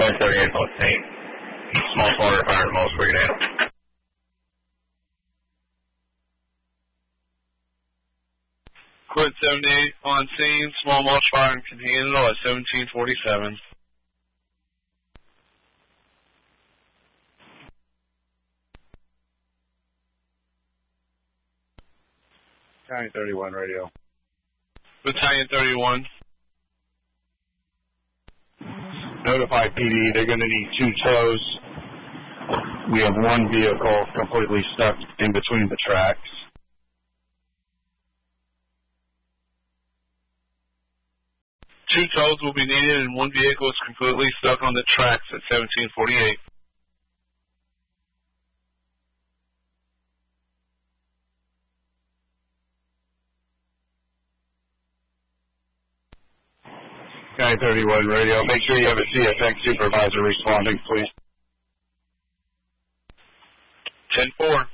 1038.8. Small water fire at most Brigade. Quint 78 on scene. Small mulch fire in Canadian at 1747. Battalion 31 radio. Battalion 31. Notify PD, they're going to need 2 tows. We have 1 vehicle completely stuck in between the tracks. Two tows will be needed and 1 vehicle is completely stuck on the tracks at 1748. Battalion 31 radio, make sure you have a CFX supervisor responding, please. 10-4.